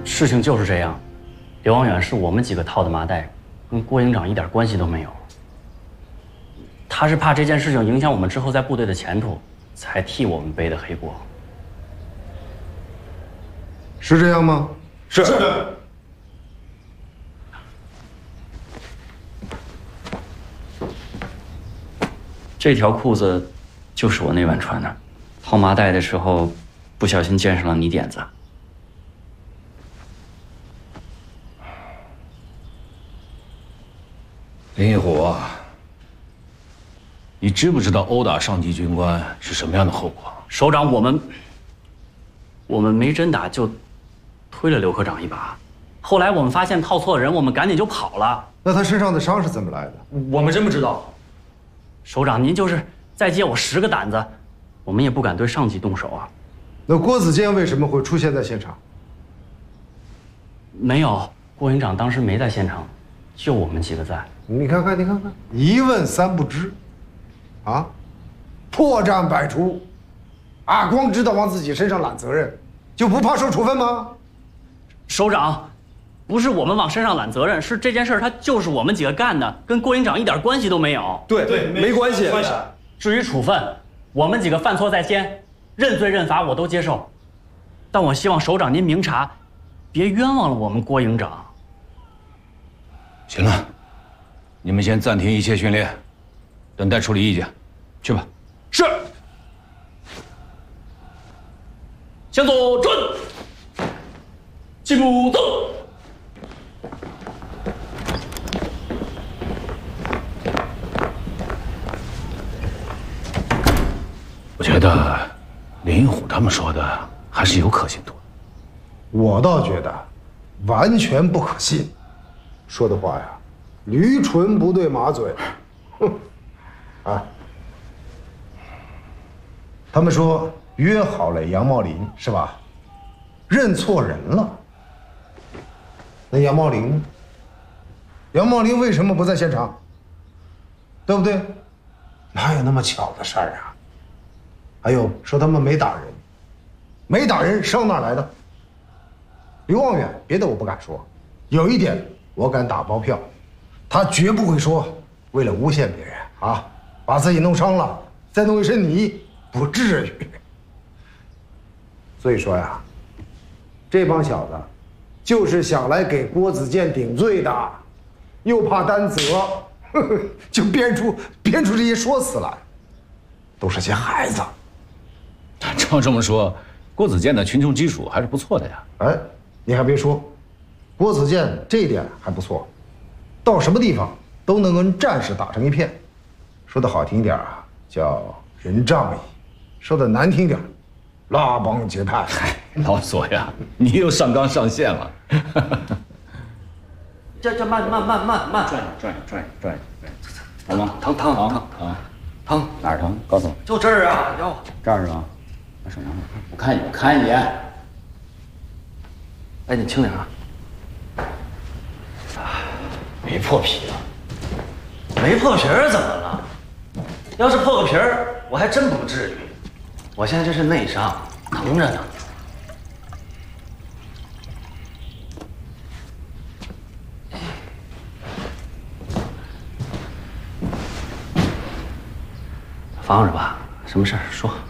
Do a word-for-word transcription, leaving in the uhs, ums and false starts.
事情就是这样，刘望远是我们几个套的麻袋，跟郭营长一点关系都没有。他是怕这件事情影响我们之后在部队的前途，才替我们背的黑锅。 是这样吗？ 是。是这条裤子就是我那晚穿的，套麻袋的时候不小心溅上了泥点子。 林一虎啊，你知不知道殴打上级军官是什么样的后果？ 首长，我们我们没真打，就推了刘科长一把。后来我们发现套错人，我们赶紧就跑了。 那他身上的伤是怎么来的？ 我们真不知道。 首长，您就是再借我十个胆子，我们也不敢对上级动手啊。 那郭子健为什么会出现在现场？ 没有，郭营长当时没在现场，就我们几个在。 你看看，你看看，一问三不知，啊，破绽百出，啊，光知道往自己身上揽责任，就不怕受处分吗？ 首长，不是我们往身上揽责任，是这件事他就是我们几个干的，跟郭营长一点关系都没有。 对对，没关系。 至于处分，我们几个犯错在先，认罪认罚我都接受，但我希望首长您明察，别冤枉了我们郭营长。 行了，你们先暂停一切训练，等待处理意见，去吧。 是。向左转，进步走。 我觉得林一虎他们说的还是有可信度。 我倒觉得完全不可信，说的话呀，驴唇不对马嘴。哼，啊，他们说约好了杨茂林是吧？认错人了。那杨茂林呢？杨茂林为什么不在现场？对不对？哪有那么巧的事儿啊？还有说他们没打人，没打人伤哪来的？刘望远，别的我不敢说，有一点我敢打包票，他绝不会说为了诬陷别人啊，把自己弄伤了，再弄一身泥，不至于。所以说呀，这帮小子就是想来给郭子健顶罪的，又怕担责，呵呵，就编出编出这些说辞来，都是些孩子。 照这么说，郭子健的群众基础还是不错的呀。 哎，你还别说，郭子健这一点还不错，到什么地方都能跟战士打成一片。说的好听点啊，叫人仗义；说的难听点，拉帮结派。 嗨，老左呀，你又上纲上线了。 这这慢慢慢慢慢， 转转转转转，疼吗？ 疼疼疼疼疼， 哪儿疼？告诉我。 就这儿啊，腰。 这儿是吧？把手拿来，我看一眼，我看一眼。 哎，你轻点啊。没破皮了。没破皮儿怎么了？要是破个皮儿，我还真不至于。我现在这是内伤，疼着呢。放着吧，什么事儿说。